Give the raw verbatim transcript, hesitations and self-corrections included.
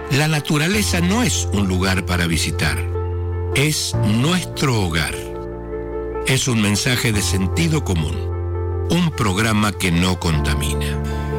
La naturaleza no es un lugar para visitar, es nuestro hogar. Es un mensaje de sentido común, un programa que no contamina.